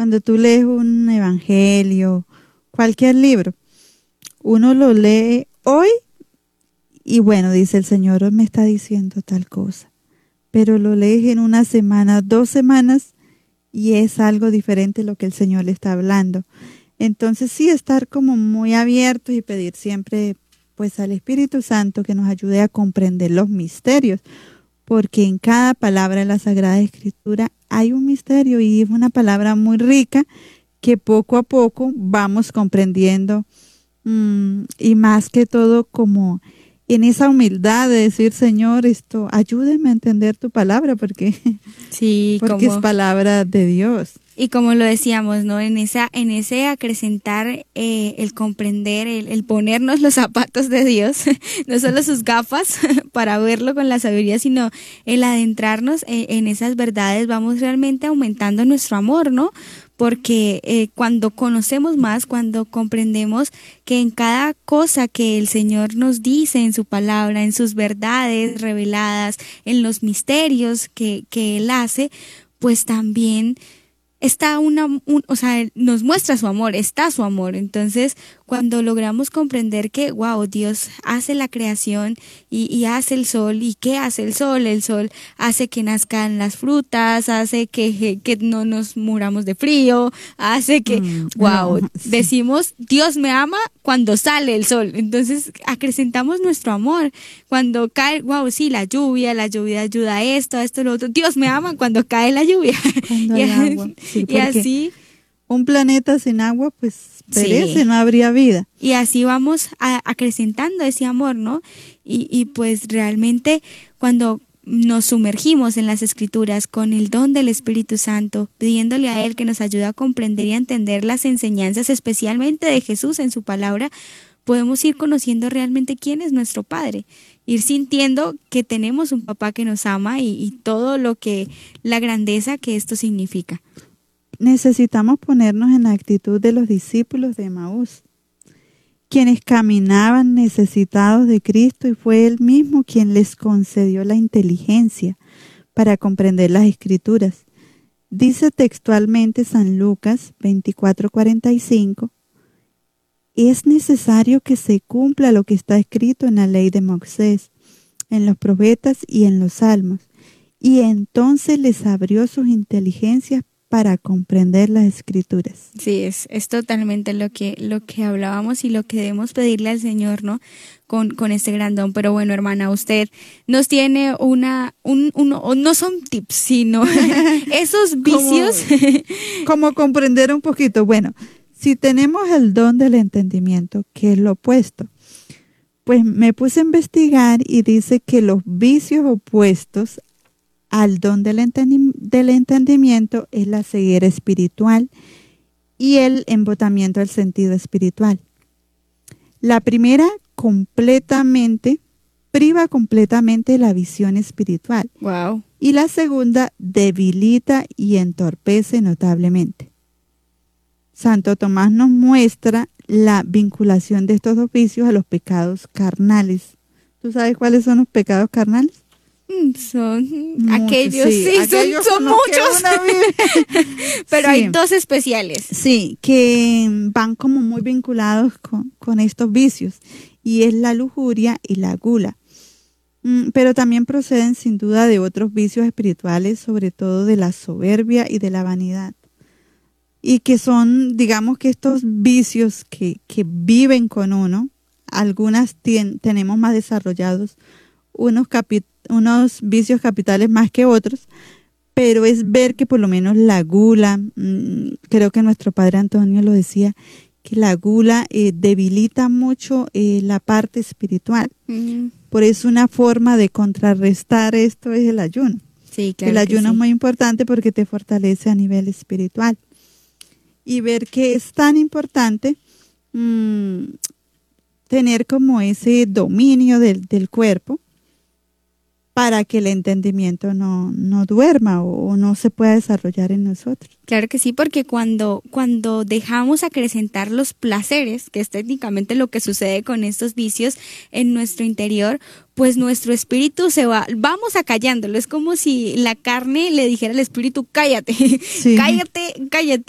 Cuando tú lees un evangelio, cualquier libro, uno lo lee hoy y bueno, dice el Señor, hoy me está diciendo tal cosa. Pero lo lees en una semana, 2 semanas y es algo diferente lo que el Señor le está hablando. Entonces sí, estar como muy abiertos y pedir siempre pues al Espíritu Santo que nos ayude a comprender los misterios, porque en cada palabra de la Sagrada Escritura hay un misterio y es una palabra muy rica que poco a poco vamos comprendiendo y más que todo como en esa humildad de decir, Señor, ayúdeme a entender tu palabra porque, sí, porque es palabra de Dios. Y como lo decíamos, ¿no? En ese acrecentar, el comprender, el ponernos los zapatos de Dios, no solo sus gafas para verlo con la sabiduría, sino el adentrarnos en esas verdades, vamos realmente aumentando nuestro amor, ¿no? Porque cuando conocemos más, cuando comprendemos que en cada cosa que el Señor nos dice en su palabra, en sus verdades reveladas, en los misterios que Él hace, pues también está o sea, nos muestra su amor, está su amor. Entonces, cuando logramos comprender que, wow, Dios hace la creación y hace el sol, ¿y qué hace el sol? El sol hace que nazcan las frutas, hace que no nos muramos de frío, hace que, wow, no, sí. Decimos, Dios me ama cuando sale el sol. Entonces, acrecentamos nuestro amor. Cuando cae, wow, sí, la lluvia ayuda a esto, lo otro. Dios me ama cuando cae la lluvia. Cuando hay agua. Sí, y así un planeta sin agua pues perece, sí. No habría vida. Y así vamos acrecentando ese amor, ¿no? Y pues realmente cuando nos sumergimos en las Escrituras con el don del Espíritu Santo, pidiéndole a Él que nos ayude a comprender y a entender las enseñanzas, especialmente de Jesús en su palabra, podemos ir conociendo realmente quién es nuestro Padre, ir sintiendo que tenemos un papá que nos ama y todo la grandeza que esto significa. Necesitamos ponernos en la actitud de los discípulos de Emaús, quienes caminaban necesitados de Cristo y fue Él mismo quien les concedió la inteligencia para comprender las Escrituras. Dice textualmente San Lucas 24:45, es necesario que se cumpla lo que está escrito en la ley de Moisés, en los profetas y en los salmos. Y entonces les abrió sus inteligencias para comprender las Escrituras. Sí, es totalmente lo que hablábamos y lo que debemos pedirle al Señor, ¿no? Con este gran don. Pero bueno, hermana, usted nos tiene no son tips, sino esos vicios. Como comprender un poquito. Bueno, si tenemos el don del entendimiento, que es lo opuesto, pues me puse a investigar y dice que los vicios opuestos al don del entendimiento es la ceguera espiritual y el embotamiento del sentido espiritual. La primera priva completamente la visión espiritual. Wow. Y la segunda debilita y entorpece notablemente. Santo Tomás nos muestra la vinculación de estos dos vicios a los pecados carnales. ¿Tú sabes cuáles son los pecados carnales? Son muchos, aquellos, sí, aquellos son muchos. Pero sí, hay 2 especiales. Sí, que van como muy vinculados con estos vicios, y es la lujuria y la gula. Pero también proceden sin duda de otros vicios espirituales, sobre todo de la soberbia y de la vanidad. Y que son, digamos que estos vicios que viven con uno, algunas tenemos más desarrollados unos vicios capitales más que otros, pero es ver que por lo menos la gula, creo que nuestro padre Antonio lo decía, que la gula debilita mucho la parte espiritual. Por eso una forma de contrarrestar esto es el ayuno. Sí, claro. El ayuno sí. es muy importante porque te fortalece a nivel espiritual. Y ver que es tan importante tener como ese dominio del cuerpo, para que el entendimiento no duerma o no se pueda desarrollar en nosotros. Claro que sí, porque cuando dejamos acrecentar los placeres, que es técnicamente lo que sucede con estos vicios en nuestro interior, pues nuestro espíritu vamos acallándolo. Es como si la carne le dijera al espíritu, cállate, Sí. cállate.